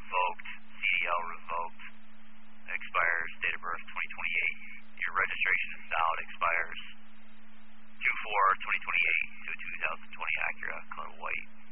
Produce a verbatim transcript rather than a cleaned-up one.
revoked, C D L revoked, expires date of birth twenty twenty-eight. Your registration is valid, expires two four twenty twenty-eight to a two thousand twenty Acura, color white.